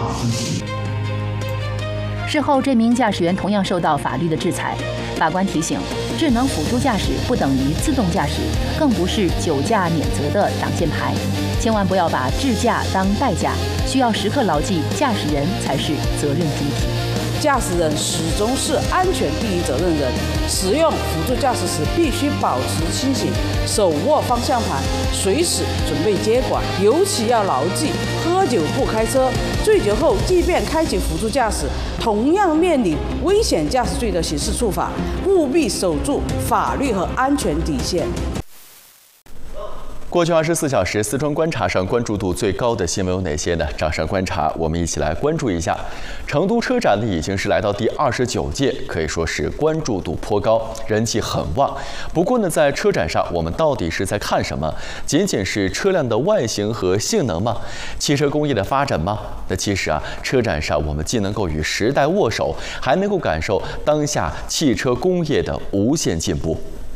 事后，这名驾驶员同样受到法律的制裁。法官提醒，智能辅助驾驶不等于自动驾驶，更不是酒驾免责的挡箭牌。千万不要把智驾当代驾，需要时刻牢记，驾驶人才是责任主体。 驾驶人始终是安全第一责任人，使用辅助驾驶时必须保持清醒，手握方向盘，随时准备接管。尤其要牢记，喝酒不开车，醉酒后即便开启辅助驾驶，同样面临危险驾驶罪的刑事处罚，务必守住法律和安全底线。 过去24小时，四川观察上关注度最高的新闻有哪些呢？掌声观察，我们一起来关注一下。成都车展呢，已经是来到第29届，可以说是关注度颇高，人气很旺。不过呢，在车展上，我们到底是在看什么？仅仅是车辆的外形和性能吗？汽车工业的发展吗？那其实啊，车展上我们既能够与时代握手，还能够感受当下汽车工业的无限进步。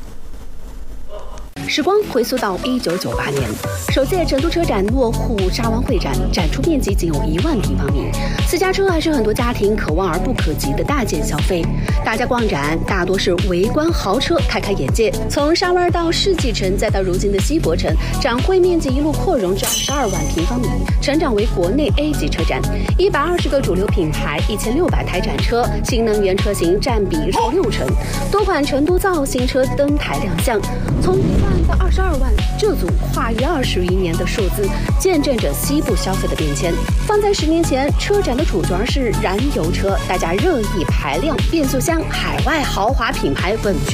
时光回溯到1998年，首届成都车展落户沙湾会展，展出面积仅有1万平方米。私家车还是很多家庭可望而不可及的大件消费。大家逛展大多是围观豪车，开开眼界。从沙湾到世纪城，再到如今的西博城，展会面积一路扩容至22万平方米，成长为国内 A 级车展。120个主流品牌，1600台展车，新能源车型占比超60%，多款成都造新车登台亮相。从1万到22万，这组跨越20余年的数字，见证着西部消费的变迁。放在10年前，车展的主角是燃油车，大家热议排量、变速箱，海外豪华品牌稳居